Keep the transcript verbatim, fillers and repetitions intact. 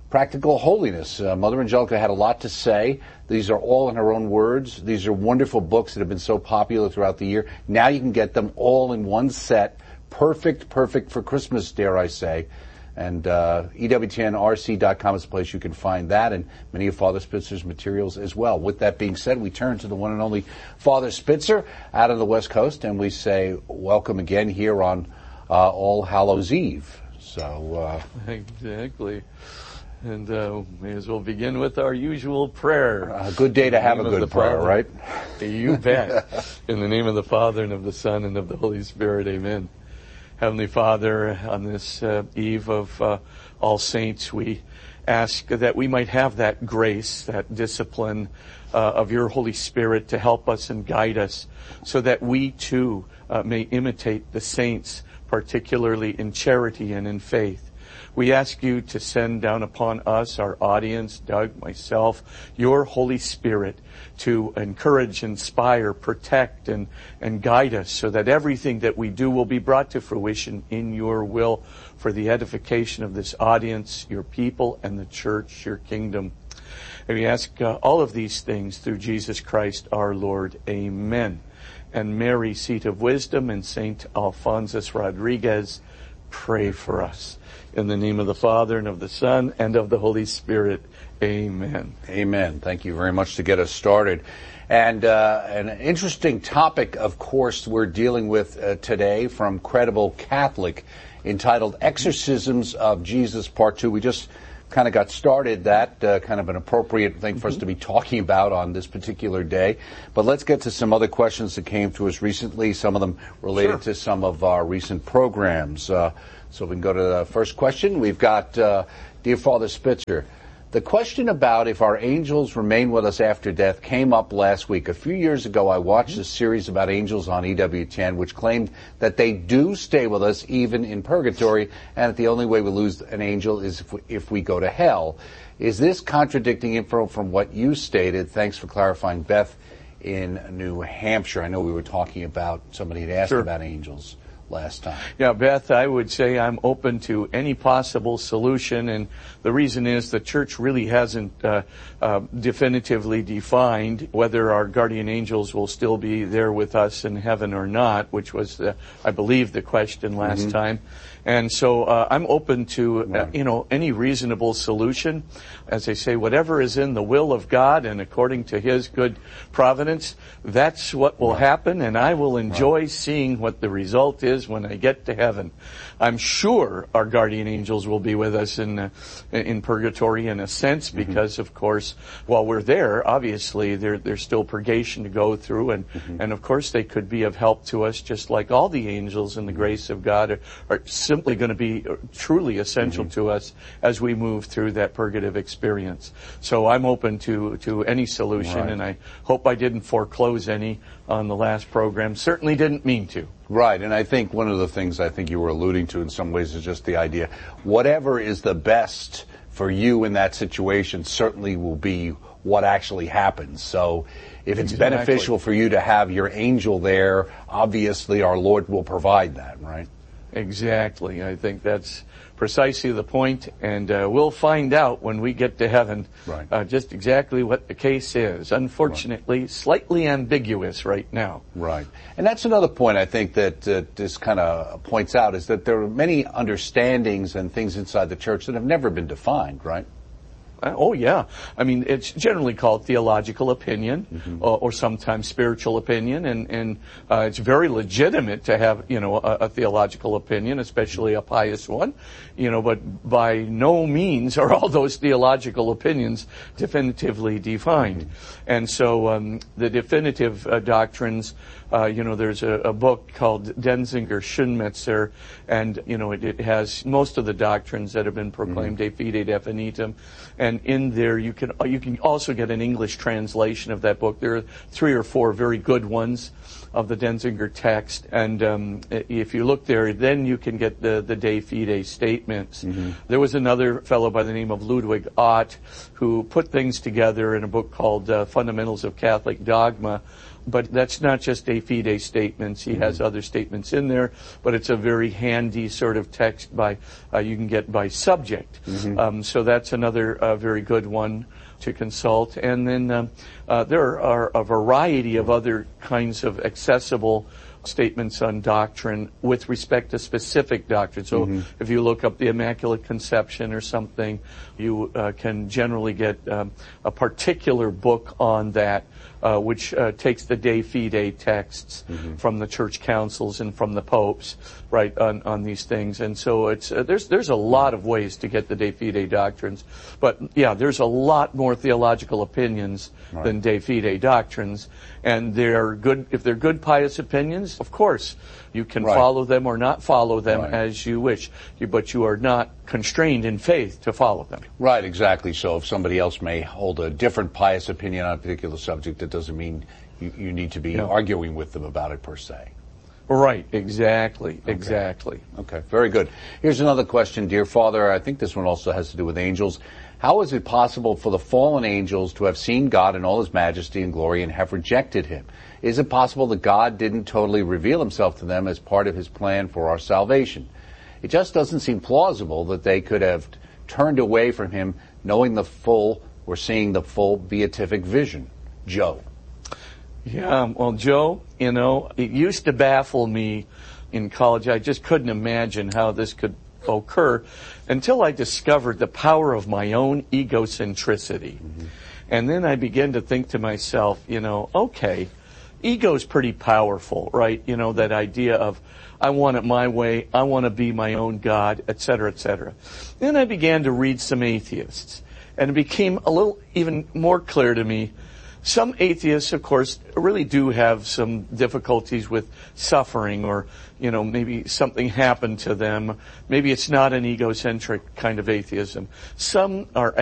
Practical Holiness. Uh, Mother Angelica had a lot to say. These are all in her own words. These are wonderful books that have been so popular throughout the year. Now you can get them all in one set. Perfect, perfect for Christmas, dare I say. And uh, E W T N R C dot com is the place you can find that and many of Father Spitzer's materials as well. With that being said, we turn to the one and only Father Spitzer out of the West Coast, and we say welcome again here on uh, All Hallows Eve. So uh, Exactly. And uh, may as well begin with our usual prayer. A good day to have a good prayer, Father. right? You bet. In the name of the Father, and of the Son, and of the Holy Spirit, amen. Heavenly Father, on this uh, eve of uh, All Saints, we ask that we might have that grace, that discipline uh, of your Holy Spirit to help us and guide us, so that we too uh, may imitate the saints, particularly in charity and in faith. We ask you to send down upon us, our audience, Doug, myself, your Holy Spirit to encourage, inspire, protect, and, and guide us so that everything that we do will be brought to fruition in your will for the edification of this audience, your people, and the church, your kingdom. And we ask uh, all of these things through Jesus Christ our Lord. Amen. And Mary, seat of wisdom, and Saint Alphonsus Rodriguez, pray for us. In the name of the Father, and of the Son, and of the Holy Spirit. Amen. Amen. Thank you very much to get us started. And uh, an interesting topic, of course, we're dealing with uh, today from Credible Catholic, entitled Exorcisms of Jesus, Part two. We just kind of got started that, uh, kind of an appropriate thing for us to be talking about on this particular day. But let's get to some other questions that came to us recently, some of them related Sure. to some of our recent programs. Uh, so we can go to the first question. We've got, uh, Dear Father Spitzer, the question about if our angels remain with us after death came up last week. A few years ago, I watched mm-hmm. a series about angels on E W T N, which claimed that they do stay with us even in purgatory, and that the only way we lose an angel is if we, if we go to hell. Is this contradicting info from what you stated? Thanks for clarifying, Beth in New Hampshire. I know we were talking about, somebody had asked Sure. about angels last time. Yeah, Beth, I would say I'm open to any possible solution, and the reason is the church really hasn't uh, uh, definitively defined whether our guardian angels will still be there with us in heaven or not, which was, the, I believe, the question last mm-hmm. time. And so uh, I'm open to, uh, right. you know, any reasonable solution. As they say, whatever is in the will of God and according to His good providence, that's what will right. happen, and I will enjoy right. seeing what the result is when I get to heaven. I'm sure our guardian angels will be with us in uh, in purgatory in a sense, because, mm-hmm. of course, while we're there, obviously there, there's still purgation to go through, and, mm-hmm. and of course they could be of help to us, just like all the angels in the grace of God are, are simply going to be truly essential mm-hmm. to us as we move through that purgative experience. So I'm open to, to any solution, right. and I hope I didn't foreclose any on the last program. Certainly didn't mean to. Right, and I think one of the things I think you were alluding to in some ways is just the idea, whatever is the best for you in that situation certainly will be what actually happens. So if it's exactly. beneficial for you to have your angel there, obviously our Lord will provide that, right? Exactly. I think that's precisely the point, and uh, we'll find out when we get to heaven right. uh, just exactly what the case is. Unfortunately, right. slightly ambiguous right now. Right. And that's another point I think that uh, this kind of points out, is that there are many understandings and things inside the church that have never been defined, right? Oh, yeah. I mean, it's generally called theological opinion, mm-hmm. or, or sometimes spiritual opinion, and, and uh, it's very legitimate to have, you know, a, a theological opinion, especially a pious one, you know, but by no means are all those theological opinions definitively defined. Mm-hmm. And so um, the definitive uh, doctrines, uh, you know, there's a, a book called Denzinger Schönmetzer, and, you know, it, it has most of the doctrines that have been proclaimed mm-hmm. de fide definitum. And in there, you can you can also get an English translation of that book. There are three or four very good ones of the Denzinger text. And um, if you look there, then you can get the, the de fide statements. Mm-hmm. There was another fellow by the name of Ludwig Ott who put things together in a book called uh, Fundamentals of Catholic Dogma but that's not just de fide statements. He mm-hmm. has other statements in there, but it's a very handy sort of text by uh, you can get by subject. Mm-hmm. Um, so that's another uh, very good one to consult. And then um, uh, there are a variety of other kinds of accessible statements on doctrine with respect to specific doctrine. So mm-hmm. if you look up the Immaculate Conception or something, you uh, can generally get um, a particular book on that, uh, which uh, takes the de fide texts mm-hmm. from the church councils and from the popes, right, on, on these things. And so it's uh, there's there's a lot of ways to get the de fide doctrines. But yeah, there's a lot more theological opinions right. than de fide doctrines. And they're good, if they're good pious opinions, of course, you can right. follow them or not follow them right. as you wish. You, but you are not constrained in faith to follow them. Right, exactly. So if somebody else may hold a different pious opinion on a particular subject, that doesn't mean you, you need to be yeah. arguing with them about it per se. Right, exactly, okay. exactly. Okay, very good. Here's another question, dear Father. I think this one also has to do with angels. How is it possible for the fallen angels to have seen God in all his majesty and glory and have rejected him? Is it possible that God didn't totally reveal himself to them as part of his plan for our salvation? It just doesn't seem plausible that they could have turned away from him knowing the full or seeing the full beatific vision. Joe. Yeah, well, Joe, you know, it used to baffle me in college. I just couldn't imagine how this could occur until I discovered the power of my own egocentricity. Mm-hmm. And then I began to think to myself, you know, okay, ego's pretty powerful, right? You know, that idea of I want it my way, I want to be my own God, et cetera, et cetera. Then I began to read some atheists, and it became a little even more clear to me. Some atheists, of course, really do have some difficulties with suffering, or, you know, maybe something happened to them. Maybe it's not an egocentric kind of atheism. Some are